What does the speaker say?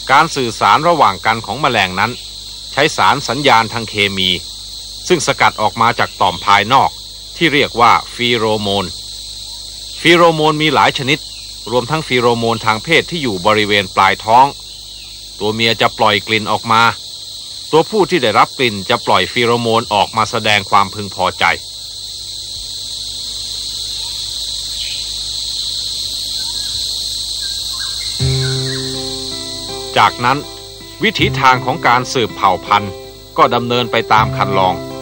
การสื่อสารระหว่างกันของแมลงนั้นใช้สารสัญญาณทางเคมีซึ่งสกัดออกมาจากต่อมภายนอกที่เรียกว่าฟีโรโมนฟีโรโมนมีหลายชนิดรวมทั้งฟีโรโมนทางเพศที่อยู่บริเวณปลายท้องตัวเมียจะปล่อยกลิ่นออกมาตัวผู้ที่ได้รับกลิ่นจะปล่อยฟีโรโมนออกมาแสดงความพึงพอใจจากนั้นวิถีทางของการสืบเผ่าพันธุ์ก็ดำเนินไปตามคันลอง